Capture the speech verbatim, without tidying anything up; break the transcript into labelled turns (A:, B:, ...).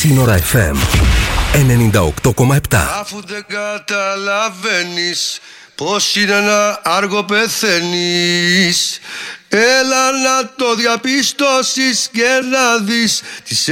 A: Σύνορα εφ εμ ενενήντα οκτώ κόμμα επτά.
B: Αφού δεν καταλαβαίνεις πως είναι να άργο πεθαίνεις, έλα να το διαπιστώσεις και να δεις τις